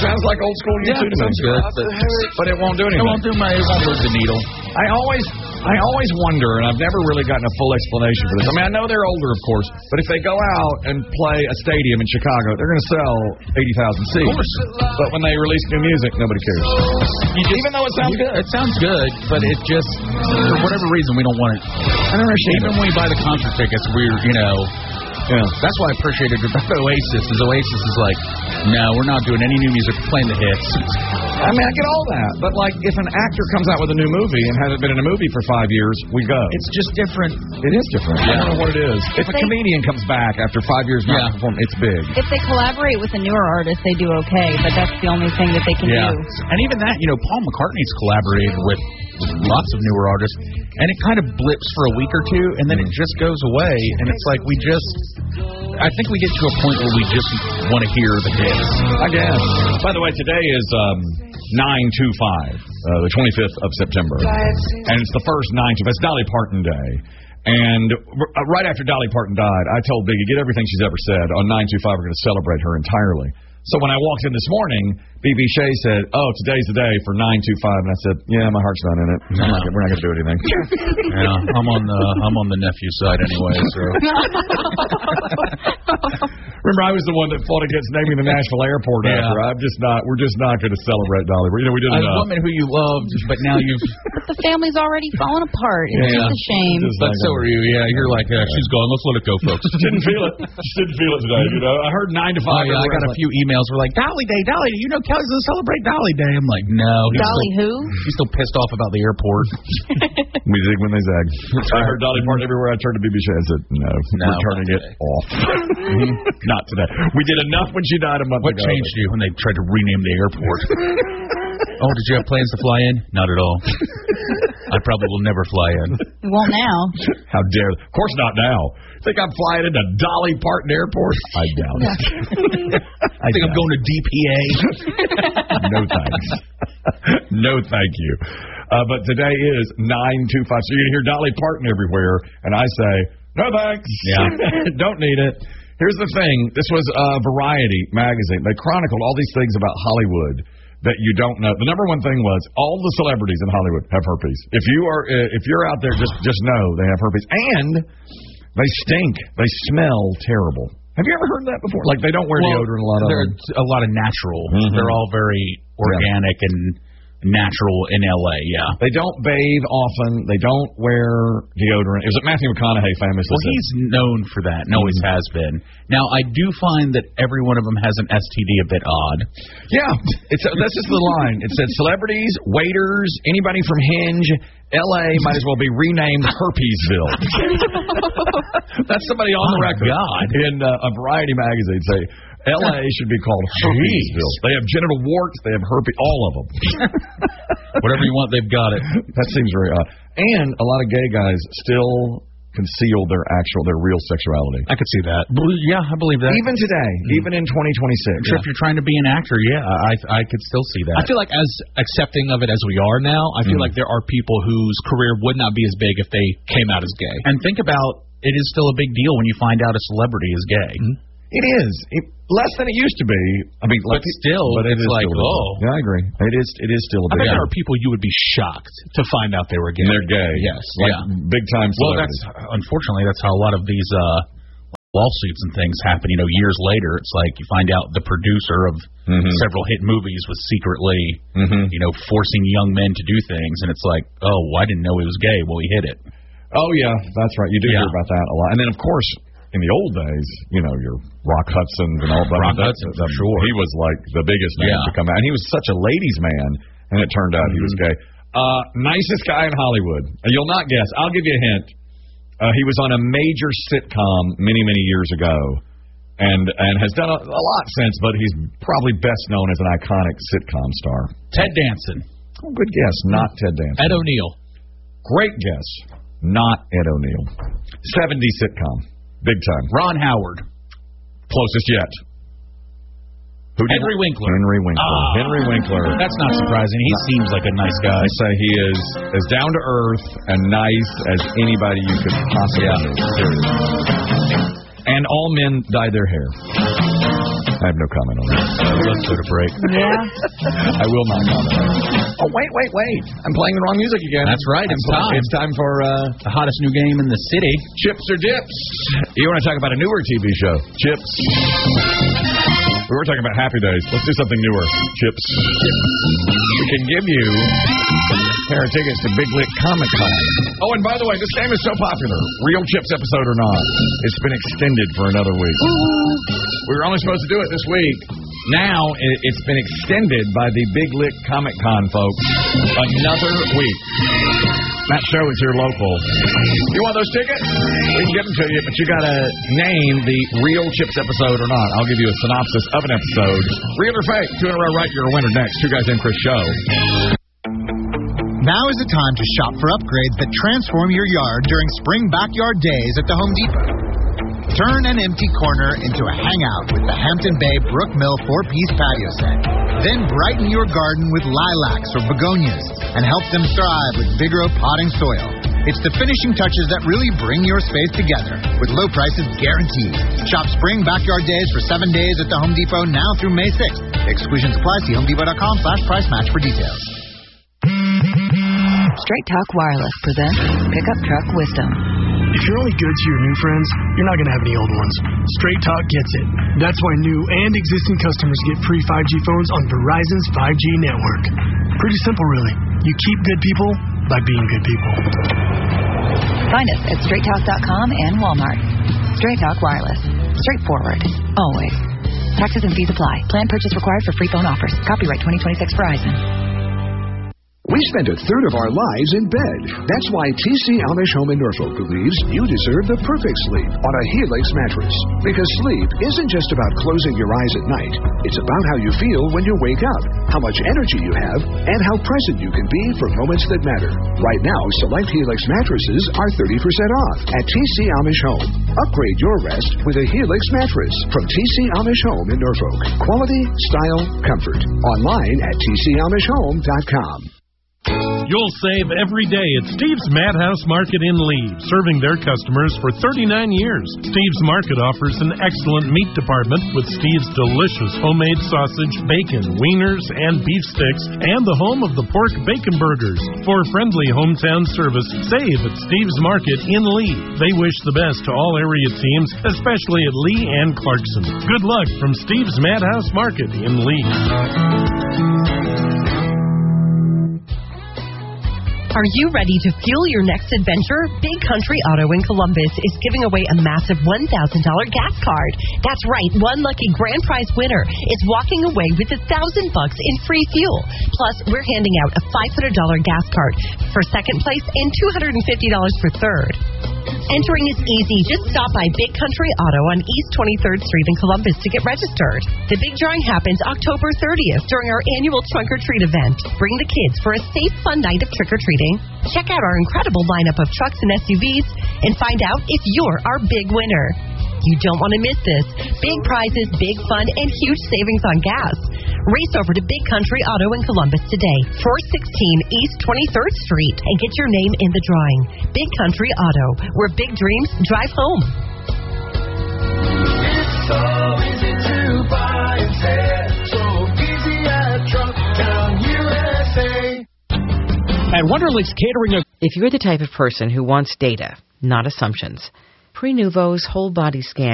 sounds like old school YouTube. Yeah, sounds good. But it won't do anything. It won't move the needle. I always wonder, and I've never really gotten a full explanation for this. I mean, I know they're older, of course, but if they go out and play a stadium in Chicago, they're going to sell 80,000 seats. Of course. But when they release new music, nobody cares. Even though it sounds good. It sounds good, but it just, for whatever reason, we don't want it. I don't understand. Even when we buy the concert tickets, yeah. That's why I appreciated about Oasis. Oasis is like, no, we're not doing any new music. We're playing the hits. I mean, I get all that, but like, if an actor comes out with a new movie and hasn't been in a movie for 5 years, we go. It's just different. It is different. Yeah. I don't know what it is. If a comedian comes back after 5 years not performing, it's big. If they collaborate with a newer artist, they do okay, but that's the only thing that they can do. And even that, Paul McCartney's collaborated with lots of newer artists, and it kind of blips for a week or two, and then it just goes away, and it's like I think we get to a point where we just want to hear the hits. I guess. By the way, today is 9/25, the 25th of September, and it's the first 9/25. It's Dolly Parton Day. And right after Dolly Parton died, I told Biggie, get everything she's ever said. On 9/25, we're going to celebrate her entirely. So when I walked in this morning, B.B. Shea said, today's the day for 9/25. And I said, yeah, my heart's not in it. We're not going to do anything. Yeah, I'm on the nephew side anyway. So. Remember, I was the one that fought against naming the Nashville airport after. We're just not going to celebrate Dolly. We did enough. A woman who you loved, but now you've... But the family's already fallen apart. It's just a shame. But so are you. Yeah, you're like, she's gone. Let's let it go, folks. Didn't feel it. Just didn't feel it today. I heard 9 to 5. I got a few emails. We're like, Dolly Day. Kelly's going to celebrate Dolly Day. I'm like, no. Who? He's still pissed off about the airport. We zig when they zag. I heard Dolly Parton everywhere. I turned to BB Shea and said, no, we're turning it off. Not today. We did enough when she died a month ago. What changed you when they tried to rename the airport? Did you have plans to fly in? Not at all. I probably will never fly in. You won't now. How dare they? Of course not now. Think I'm flying into Dolly Parton Airport? I doubt it. I think I'm going to DPA. No thanks. No thank you. But today is 9/25. So you're going to hear Dolly Parton everywhere. And I say, no thanks. Yeah. Don't need it. Here's the thing. This was Variety magazine. They chronicled all these things about Hollywood that you don't know. The number one thing was all the celebrities in Hollywood have herpes. If you're out there, just know they have herpes. And they stink. They smell terrible. Have you ever heard that before? Like they don't wear deodorant. A lot of natural. Mm-hmm. They're all very organic and natural in L.A., They don't bathe often. They don't wear deodorant. It was Matthew McConaughey famously Well, he's known for that and always has been. Now, I do find that every one of them has an STD a bit odd. Yeah. This is the line. It said celebrities, waiters, anybody from Hinge, L.A. might as well be renamed Herpesville. That's somebody on the record. God. In a Variety magazine say, L.A. should be called Herpesville. They have genital warts. They have herpes. All of them. Whatever you want, they've got it. That seems very odd. And a lot of gay guys still conceal their real sexuality. I could see that. Yeah, I believe that. Even today, even in 2026. If you're trying to be an actor, I could still see that. I feel like as accepting of it as we are now, I feel like there are people whose career would not be as big if they came out as gay. And think about, it is still a big deal when you find out a celebrity is gay. Mm-hmm. It is. Less than it used to be. I mean, but it's like, yeah, I agree. It is still a big deal. I bet there are people you would be shocked to find out they were gay. And they're gay. Yes. Big time celebrities. Well, unfortunately, that's how a lot of these lawsuits and things happen. Years later, it's like you find out the producer of several hit movies was secretly, forcing young men to do things. And it's like, I didn't know he was gay. Well, he hid it. Oh, yeah, that's right. You do hear about that a lot. And then, of course, in the old days, your Rock Hudson and all that. Rock Hudson, for sure. He was like the biggest man to come out. And he was such a ladies' man, and it turned out he was gay. Nicest guy in Hollywood. You'll not guess. I'll give you a hint. He was on a major sitcom many, many years ago, and has done a lot since, but he's probably best known as an iconic sitcom star. Ted Danson. Oh, good guess. Not Ted Danson. Ed O'Neill. Great guess. Not Ed O'Neill. 70s sitcom. Big time. Ron Howard. Closest yet. Henry Winkler. Henry Winkler. Henry Winkler. That's not surprising. He seems like a nice guy. I say he is as down to earth and nice as anybody you could possibly meet. And all men dye their hair. I have no comment on that. Let's go to break. Yeah. I will not comment. Oh, wait. I'm playing the wrong music again. That's right. It's time for the hottest new game in the city. Chips or Dips. You want to talk about a newer TV show? Chips. We were talking about Happy Days. Let's do something newer. Chips. We can give you a pair of tickets to Big Lick Comic-Con. Oh, and by the way, this game is so popular. Real Chips episode or not, it's been extended for another week. We were only supposed to do it this week. Now it's been extended by the Big Lick Comic-Con folks another week. That show is here local. You want those tickets? We can give them to you, but you got to name the Real Chips episode or not. I'll give you a synopsis of an episode. Real or fake? 2 in a row right, you're a winner next. Two Guys Named Chris show. Now is the time to shop for upgrades that transform your yard during Spring Backyard Days at the Home Depot. Turn an empty corner into a hangout with the Hampton Bay Brook Mill 4-piece patio set. Then brighten your garden with lilacs or begonias and help them thrive with Vigoro potting soil. It's the finishing touches that really bring your space together with low prices guaranteed. Shop Spring Backyard Days for 7 days at the Home Depot now through May 6th. Exclusions apply. See HomeDepot.com/price match for details. Straight Talk Wireless presents Pickup Truck Wisdom. If you're only good to your new friends, you're not going to have any old ones. Straight Talk gets it. That's why new and existing customers get free 5G phones on Verizon's 5G network. Pretty simple, really. You keep good people by being good people. Find us at straighttalk.com and Walmart. Straight Talk Wireless. Straightforward. Always. Taxes and fees apply. Plan purchase required for free phone offers. Copyright 2026 Verizon. We spend a third of our lives in bed. That's why TC Amish Home in Norfolk believes you deserve the perfect sleep on a Helix mattress. Because sleep isn't just about closing your eyes at night. It's about how you feel when you wake up, how much energy you have, and how present you can be for moments that matter. Right now, select Helix mattresses are 30% off at TC Amish Home. Upgrade your rest with a Helix mattress from TC Amish Home in Norfolk. Quality, style, comfort. Online at tcamishhome.com. You'll save every day at Steve's Madhouse Market in Lee, serving their customers for 39 years. Steve's Market offers an excellent meat department with Steve's delicious homemade sausage, bacon, wieners, and beef sticks, and the home of the pork bacon burgers. For friendly hometown service, save at Steve's Market in Lee. They wish the best to all area teams, especially at Lee and Clarkson. Good luck from Steve's Madhouse Market in Lee. Are you ready to fuel your next adventure? Big Country Auto in Columbus is giving away a massive $1,000 gas card. That's right, one lucky grand prize winner is walking away with $1,000 in free fuel. Plus, we're handing out a $500 gas card for second place and $250 for third. Entering is easy. Just stop by Big Country Auto on East 23rd Street in Columbus to get registered. The big drawing happens October 30th during our annual Trunk or Treat event. Bring the kids for a safe, fun night of trick-or-treating. Check out our incredible lineup of trucks and SUVs and find out if you're our big winner. You don't want to miss this. Big prizes, big fun, and huge savings on gas. Race over to Big Country Auto in Columbus today, 416 East 23rd Street, and get your name in the drawing. Big Country Auto, where big dreams drive home. It's so easy to buy and sell, so easy at Trucktown USA. At Wonderlicks Catering. If you're the type of person who wants data, not assumptions, Prenuvo's whole body scan